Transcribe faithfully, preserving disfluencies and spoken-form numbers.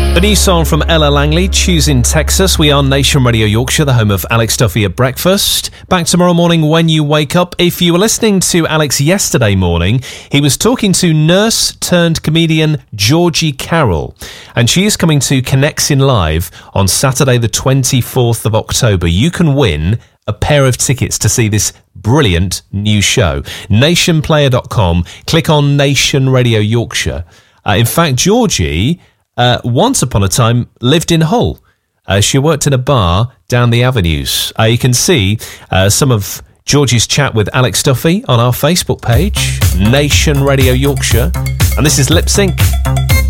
The new song from Ella Langley, Choosing Texas. We are Nation Radio Yorkshire, the home of Alex Duffy at breakfast. Back tomorrow morning when you wake up. If you were listening to Alex yesterday morning, he was talking to nurse turned comedian Georgie Carroll. And she is coming to Connexin Live on Saturday the twenty-fourth of October. You can win a pair of tickets to see this brilliant new show. nation player dot com. Click on Nation Radio Yorkshire. Uh, in fact, Georgie... Uh, once upon a time, lived in Hull. Uh, she worked in a bar down the avenues. Uh, you can see uh, some of Georgie's chat with Alex Duffy on our Facebook page, Nation Radio Yorkshire. And this is Lip Sync.